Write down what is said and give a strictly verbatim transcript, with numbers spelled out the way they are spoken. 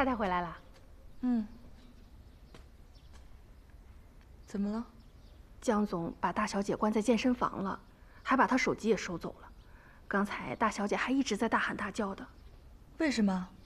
太太回来了。 嗯。怎么了？ 江总把大小姐关在健身房了，还把她手机也收走了。刚才大小姐还一直在大喊大叫的。 为什么？